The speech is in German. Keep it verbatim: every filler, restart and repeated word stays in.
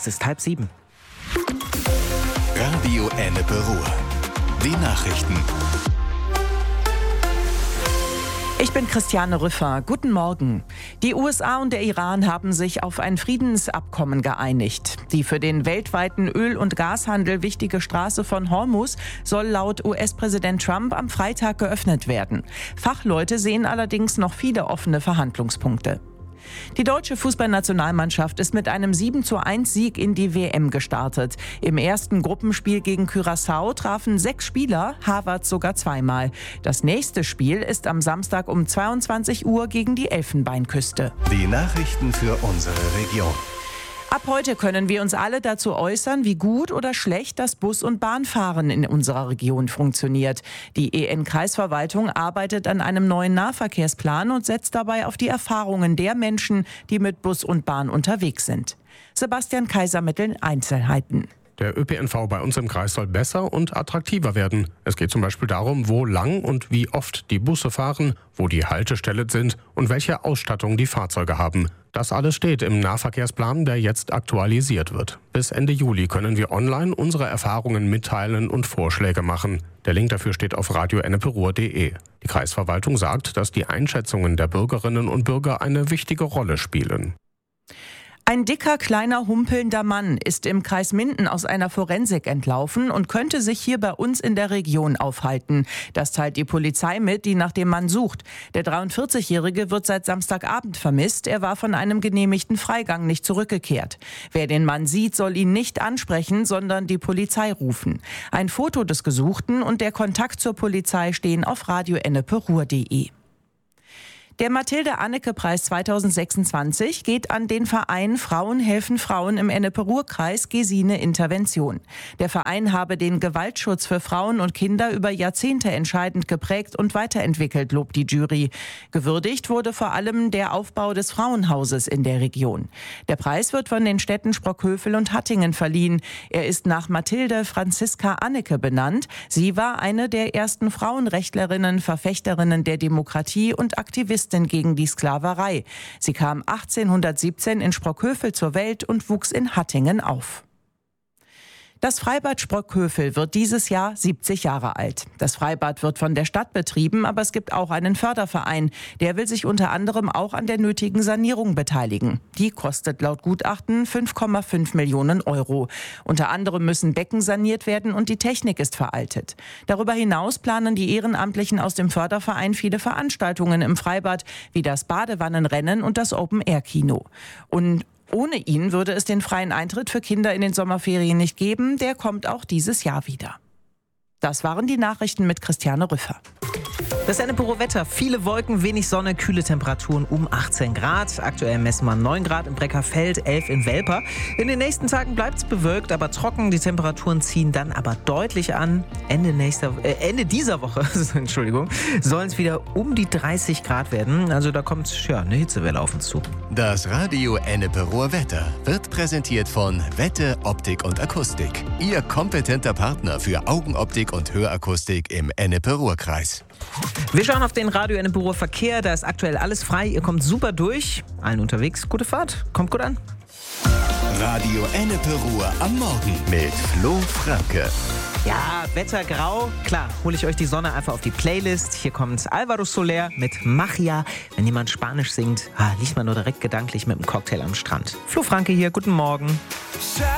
Es ist halb sieben. Radio Ennepe Ruhr. Die Nachrichten. Ich bin Christiane Rüffer. Guten Morgen. Die U S A und der Iran haben sich auf ein Friedensabkommen geeinigt. Die für den weltweiten Öl- und Gashandel wichtige Straße von Hormuz soll laut U S-Präsident Trump am Freitag geöffnet werden. Fachleute sehen allerdings noch viele offene Verhandlungspunkte. Die deutsche Fußballnationalmannschaft ist mit einem sieben zu eins Sieg in die W M gestartet. Im ersten Gruppenspiel gegen Curaçao trafen sechs Spieler, Havertz sogar zweimal. Das nächste Spiel ist am Samstag um zweiundzwanzig Uhr gegen die Elfenbeinküste. Die Nachrichten für unsere Region. Ab heute können wir uns alle dazu äußern, wie gut oder schlecht das Bus- und Bahnfahren in unserer Region funktioniert. Die E N-Kreisverwaltung arbeitet an einem neuen Nahverkehrsplan und setzt dabei auf die Erfahrungen der Menschen, die mit Bus und Bahn unterwegs sind. Sebastian Kaiser mit den Einzelheiten. Der Ö P N V bei uns im Kreis soll besser und attraktiver werden. Es geht zum Beispiel darum, wo lang und wie oft die Busse fahren, wo die Haltestellen sind und welche Ausstattung die Fahrzeuge haben. Das alles steht im Nahverkehrsplan, der jetzt aktualisiert wird. Bis Ende Juli können wir online unsere Erfahrungen mitteilen und Vorschläge machen. Der Link dafür steht auf radio ennepe ruhr punkt de. Die Kreisverwaltung sagt, dass die Einschätzungen der Bürgerinnen und Bürger eine wichtige Rolle spielen. Ein dicker, kleiner, humpelnder Mann ist im Kreis Minden aus einer Forensik entlaufen und könnte sich hier bei uns in der Region aufhalten. Das teilt die Polizei mit, die nach dem Mann sucht. Der dreiundvierzigjährige wird seit Samstagabend vermisst. Er war von einem genehmigten Freigang nicht zurückgekehrt. Wer den Mann sieht, soll ihn nicht ansprechen, sondern die Polizei rufen. Ein Foto des Gesuchten und der Kontakt zur Polizei stehen auf radio ennepe ruhr punkt de. Der Mathilde-Anneke-Preis zweitausendsechsundzwanzig geht an den Verein Frauen helfen Frauen im Ennepe-Ruhr-Kreis Gesine Intervention. Der Verein habe den Gewaltschutz für Frauen und Kinder über Jahrzehnte entscheidend geprägt und weiterentwickelt, lobt die Jury. Gewürdigt wurde vor allem der Aufbau des Frauenhauses in der Region. Der Preis wird von den Städten Sprockhövel und Hattingen verliehen. Er ist nach Mathilde Franziska Anneke benannt. Sie war eine der ersten Frauenrechtlerinnen, Verfechterinnen der Demokratie und Aktivistin gegen die Sklaverei. Sie kam achtzehnhundertsiebzehn in Sprockhövel zur Welt und wuchs in Hattingen auf. Das Freibad Sprockhövel wird dieses Jahr siebzig Jahre alt. Das Freibad wird von der Stadt betrieben, aber es gibt auch einen Förderverein. Der will sich unter anderem auch an der nötigen Sanierung beteiligen. Die kostet laut Gutachten fünf Komma fünf Millionen Euro. Unter anderem müssen Becken saniert werden und die Technik ist veraltet. Darüber hinaus planen die Ehrenamtlichen aus dem Förderverein viele Veranstaltungen im Freibad, wie das Badewannenrennen und das Open-Air-Kino. Und ohne ihn würde es den freien Eintritt für Kinder in den Sommerferien nicht geben. Der kommt auch dieses Jahr wieder. Das waren die Nachrichten mit Christiane Rüffer. Das Ennepe-Ruhr-Wetter. Viele Wolken, wenig Sonne, kühle Temperaturen um achtzehn Grad. Aktuell messen wir neun Grad im Breckerfeld, elf in Welper. In den nächsten Tagen bleibt es bewölkt, aber trocken. Die Temperaturen ziehen dann aber deutlich an. Ende, nächster, äh, Ende dieser Woche Entschuldigung, sollen es wieder um die dreißig Grad werden. Also da kommt ja, eine Hitzewelle auf uns zu. Das Radio Ennepe Ruhr Wetter wird präsentiert von Wette Optik und Akustik. Ihr kompetenter Partner für Augenoptik und Hörakustik im Ennepe-Ruhr-Kreis. Wir schauen auf den Radio Ennepe Ruhr Verkehr. Da ist aktuell alles frei. Ihr kommt super durch. Allen unterwegs. Gute Fahrt. Kommt gut an. Radio Ennepe Ruhr am Morgen mit Flo Franke. Ja, Wetter grau. Klar, hole ich euch die Sonne einfach auf die Playlist. Hier kommt Alvaro Soler mit Magia. Wenn jemand Spanisch singt, ah, liegt man nur direkt gedanklich mit einem Cocktail am Strand. Flo Franke hier. Guten Morgen.